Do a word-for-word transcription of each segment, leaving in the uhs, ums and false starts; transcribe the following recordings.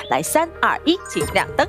来，三二一，请亮灯。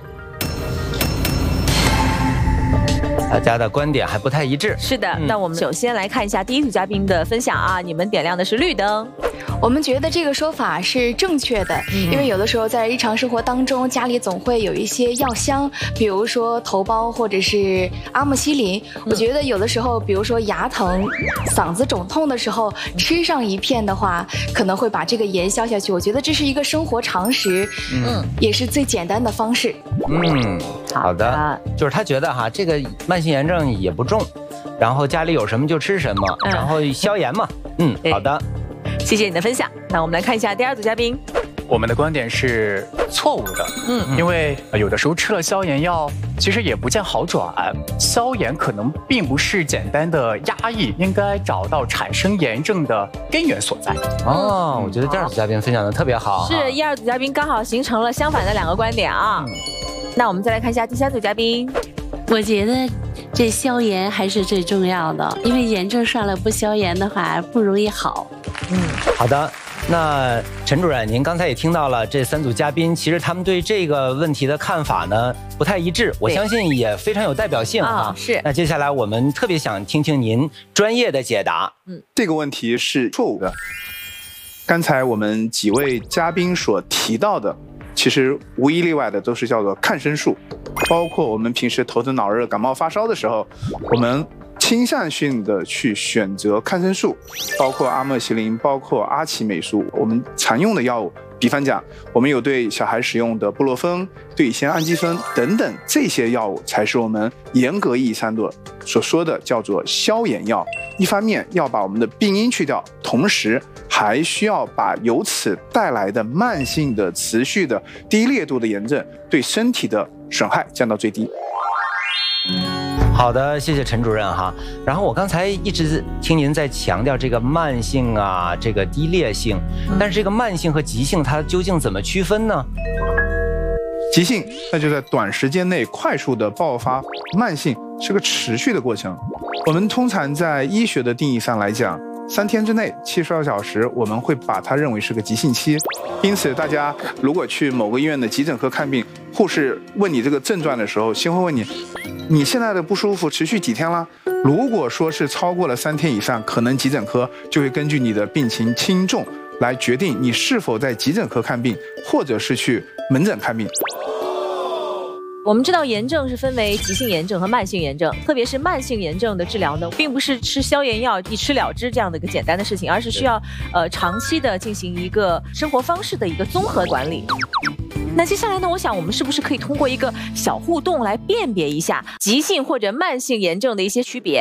大家的观点还不太一致。 是的，嗯、那我们首先来看一下第一组嘉宾的分享啊，你们点亮的是绿灯。 我们觉得这个说法是正确的，嗯、因为有的时候在日常生活当中，家里总会有一些药香，比如说头孢或者是阿莫西林。嗯、我觉得有的时候，比如说牙疼、嗓子肿痛的时候，吃上一片的话，可能会把这个炎消下去。我觉得这是一个生活常识，嗯，也是最简单的方式。 嗯，好的，就是他觉得哈，这个慢性炎症也不重，然后家里有什么就吃什么，嗯、然后消炎嘛。嗯，好的。 谢谢你的分享。那我们来看一下第二组嘉宾。 我们的观点是错误的，嗯，因为有的时候吃了消炎药，其实也不见好转。消炎可能并不是简单的压抑，应该找到产生炎症的根源所在。 哦，我觉得第二组嘉宾分享的特别好。 是，一二组嘉宾刚好形成了相反的两个观点啊。嗯、那我们再来看一下第三组嘉宾。 我觉得这消炎还是最重要的，因为炎症上来不消炎的话不容易好。 嗯，好的。那陈主任，您刚才也听到了这三组嘉宾，其实他们对这个问题的看法呢不太一致，我相信也非常有代表性啊。 是。 那接下来我们特别想听听您专业的解答。 嗯，这个问题是错误的。刚才我们几位嘉宾所提到的，其实无一例外的都是叫做抗生素，包括我们平时头疼脑热、感冒发烧的时候，我们倾向性的去选择抗生素，包括阿莫西林，包括阿奇美苏，我们常用的药物。比方讲，我们有对小孩使用的布洛芬、对乙酰氨基酚等等，这些药物才是我们严格意义上的所说的叫做消炎药。一方面要把我们的病因去掉，同时还需要把由此带来的慢性的、持续的、低烈度的炎症对身体的损害降到最低。 好的，谢谢陈主任哈。然后我刚才一直听您在强调这个慢性啊，这个低烈性，但是这个慢性和急性它究竟怎么区分呢？ 急性那就在短时间内快速的爆发，慢性是个持续的过程。我们通常在医学的定义上来讲，三天之内七十二小时，我们会把它认为是个急性期。因此大家如果去某个医院的急诊科看病，护士问你这个症状的时候，先会问你你现在的不舒服持续几天了？如果说是超过了三天以上，可能急诊科就会根据你的病情轻重来决定你是否在急诊科看病，或者是去门诊看病。 我们知道炎症是分为急性炎症和慢性炎症，特别是慢性炎症的治疗呢，并不是吃消炎药一吃了之这样的一个简单的事情，而是需要呃长期的进行一个生活方式的一个综合管理。那接下来呢，我想我们是不是可以通过一个小互动来辨别一下急性或者慢性炎症的一些区别？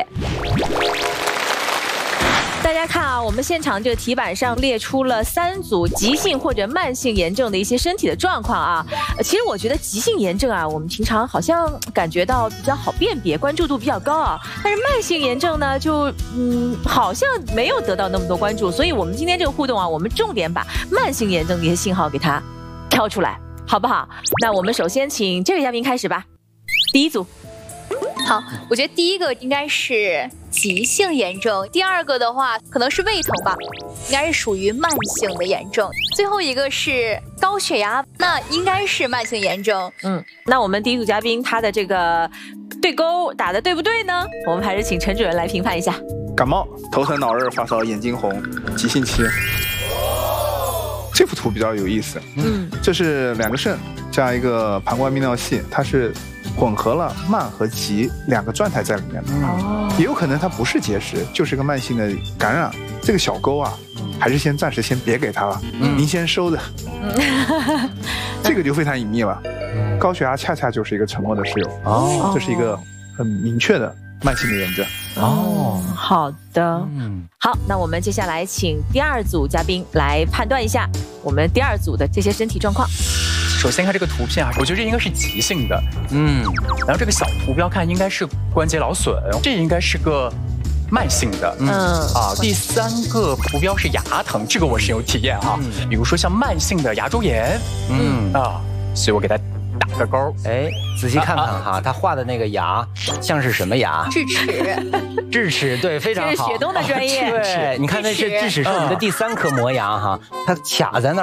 大家看啊，我们现场这个题板上列出了三组急性或者慢性炎症的一些身体的状况啊。其实我觉得急性炎症啊，我们平常好像感觉到比较好辨别，关注度比较高啊。但是慢性炎症呢，就嗯好像没有得到那么多关注。所以我们今天这个互动啊，我们重点把慢性炎症的一些信号给它挑出来，好不好？那我们首先请这位嘉宾开始吧。第一组。 好，我觉得第一个应该是急性炎症，第二个的话可能是胃疼吧，应该是属于慢性的炎症，最后一个是高血压，那应该是慢性炎症。 嗯，那我们第一组嘉宾他的这个对勾打的对不对呢？我们还是请陈主任来评判一下。 感冒、头疼脑热、发烧、眼睛红，急性期。这幅图比较有意思，嗯，这是两个肾加一个膀胱泌尿系，它是混合了慢和急两个状态在里面的。哦，也有可能它不是结石，就是一个慢性的感染。这个小沟啊，还是先暂时先别给它了，嗯、您先收着。嗯、这个就非常隐秘了。高血压恰恰就是一个沉默的室友。哦，这是一个很明确的慢性的炎症。 哦，好的，嗯，好，那我们接下来请第二组嘉宾来判断一下我们第二组的这些身体状况。 首先看这个图片啊，我觉得这应该是急性的，嗯，然后这个小图标看应该是关节劳损，这应该是个慢性的，嗯啊，第三个图标是牙疼，这个我是有体验啊，嗯、比如说像慢性的牙周炎，嗯啊，所以我给它打个勾。 哎，仔细看看哈，啊、他画的那个牙像是什么牙？ 智齿。 智齿，对，非常好。 这是雪冬的专业。 对，你看那是智齿是我们的第三颗磨牙哈，它卡在那儿。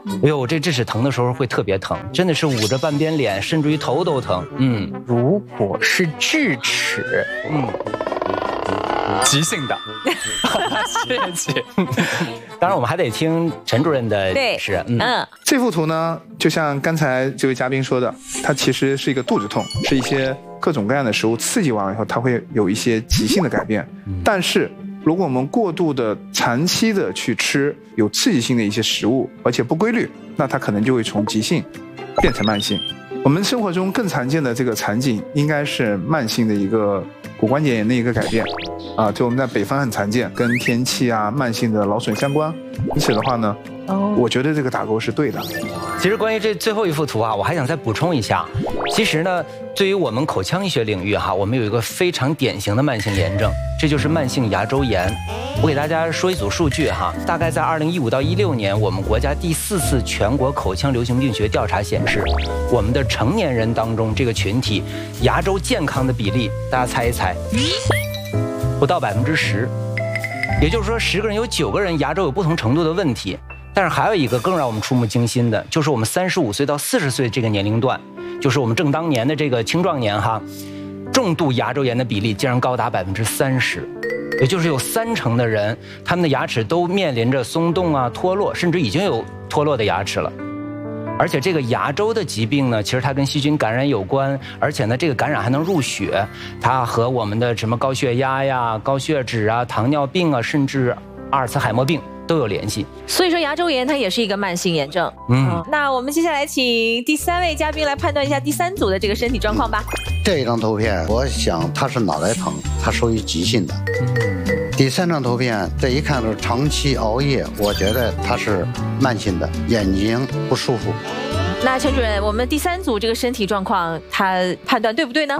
哎呦，这智齿疼的时候会特别疼，真的是捂着半边脸，甚至于头都疼。嗯， 如果是智齿，嗯，急性的，谢谢。 当然，我们还得听陈主任的解释。 嗯嗯， 这幅图呢，就像刚才这位嘉宾说的，它其实是一个肚子痛，是一些各种各样的食物刺激完了以后，它会有一些急性的改变。但是如果我们过度的、长期的去吃有刺激性的一些食物，而且不规律，那它可能就会从急性变成慢性。我们生活中更常见的这个场景，应该是慢性的一个骨关节炎的一个改变，啊，就我们在北方很常见，跟天气啊、慢性的劳损相关。因此的话呢，哦，我觉得这个打勾是对的。 其实关于这最后一幅图啊，我还想再补充一下。其实呢，对于我们口腔医学领域哈，我们有一个非常典型的慢性炎症，这就是慢性牙周炎。我给大家说一组数据哈，大概在二零一五到一六年，我们国家第四次全国口腔流行病学调查显示，我们的成年人当中这个群体牙周健康的比例，大家猜一猜，不到百分之十。也就是说，十个人有九个人牙周有不同程度的问题。但是还有一个更让我们触目惊心的，就是我们三十五岁到四十岁这个年龄段，就是我们正当年的这个青壮年哈，重度牙周炎的比例竟然高达百分之三十，也就是有三成的人，他们的牙齿都面临着松动啊、脱落，甚至已经有脱落的牙齿了。而且这个牙周的疾病呢，其实它跟细菌感染有关，而且呢，这个感染还能入血，它和我们的什么高血压呀、高血脂啊、糖尿病啊，甚至阿尔茨海默病都有联系。 所以说牙周炎它也是一个慢性炎症。嗯，那我们接下来请第三位嘉宾来判断一下第三组的这个身体状况吧。 这一张图片，我想他是脑袋疼，它属于急性的。第三张图片，这一看就是长期熬夜，我觉得它是慢性的，眼睛不舒服。 那陈主任，我们第三组这个身体状况，他判断对不对呢？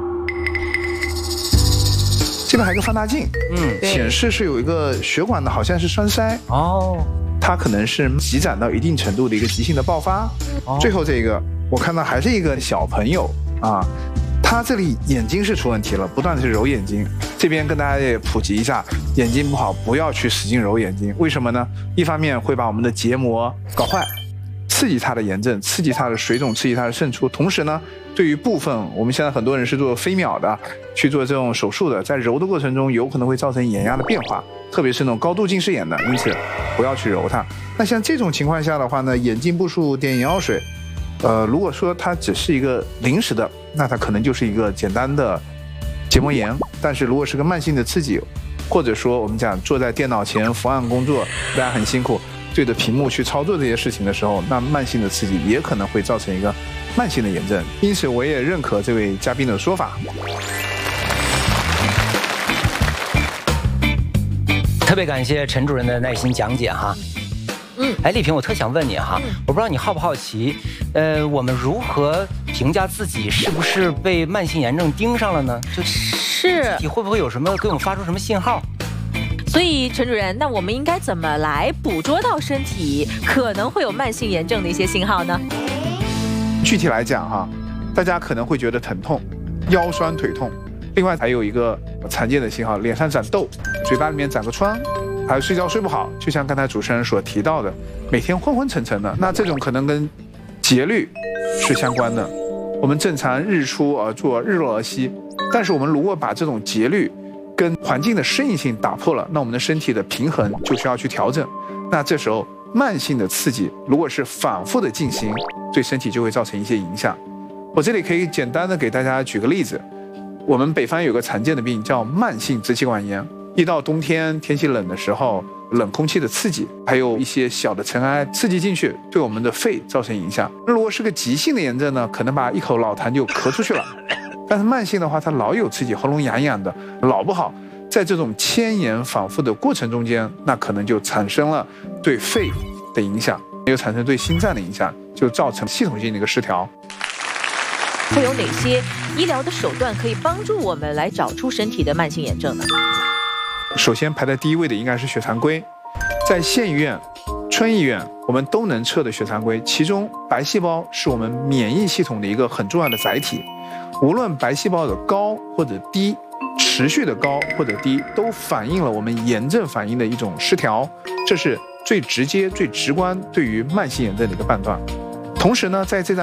这边还有一个放大镜，嗯，显示是有一个血管的，好像是栓塞哦，它可能是积攒到一定程度的一个急性的爆发。哦、最后这个，我看到还是一个小朋友啊。他这里眼睛是出问题了，不断的去揉眼睛。这边跟大家也普及一下，眼睛不好不要去使劲揉眼睛，为什么呢？一方面会把我们的结膜搞坏，刺激它的炎症，刺激它的水肿，刺激它的渗出。同时呢，对于部分我们现在很多人是做飞秒的，去做这种手术的，在揉的过程中有可能会造成眼压的变化，特别是那种高度近视眼的，因此不要去揉它。那像这种情况下的话呢，眼镜步数点眼药水。呃，如果说它只是一个临时的，那它可能就是一个简单的结膜炎。但是如果是个慢性的刺激，或者说我们讲坐在电脑前伏案工作，大家很辛苦，对着屏幕去操作这些事情的时候，那慢性的刺激也可能会造成一个慢性的炎症。因此，我也认可这位嘉宾的说法。 特别感谢陈主任的耐心讲解哈。嗯，哎，丽萍，我特想问你哈，我不知道你好不好奇，呃，我们如何评价自己是不是被慢性炎症盯上了呢？就是你会不会有什么给我们发出什么信号？ 所以陈主任，那我们应该怎么来捕捉到身体可能会有慢性炎症的一些信号呢？ 具体来讲哈，大家可能会觉得疼痛、腰酸腿痛，另外还有一个常见的信号，脸上长痘，嘴巴里面长个疮。还有睡觉睡不好，就像刚才主持人所提到的，每天昏昏沉沉的，那这种可能跟节律是相关的。我们正常日出而作，日落而息，但是我们如果把这种节律跟环境的适应性打破了，那我们的身体的平衡就需要去调整。那这时候慢性的刺激如果是反复的进行，对身体就会造成一些影响。我这里可以简单的给大家举个例子，我们北方有个常见的病叫慢性支气管炎。一到冬天天气冷的时候，冷空气的刺激，还有一些小的尘埃刺激进去，对我们的肺造成影响。如果是个急性的炎症呢，可能把一口老痰就咳出去了。但是慢性的话，它老有刺激，喉咙痒痒的，老不好。在这种牵延反复的过程中间，那可能就产生了对肺的影响，又产生对心脏的影响，就造成系统性的一个失调。 会有哪些医疗的手段可以帮助我们来找出身体的慢性炎症呢？ 首先排在第一位的应该是血常规，在县医院、村医院我们都能测的血常规，其中白细胞是我们免疫系统的一个很重要的载体，无论白细胞的高或者低，持续的高或者低，都反映了我们炎症反应的一种失调，这是最直接、最直观对于慢性炎症的一个判断。同时呢，在这张